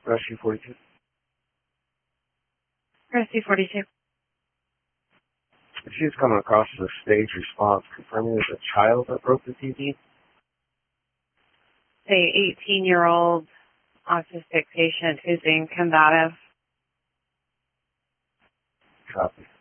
Rescue 42. Rescue 42. She's coming across as a stage response, confirming there's a child that broke the TV. Say 18-year-old autistic patient who's being combative. Copy.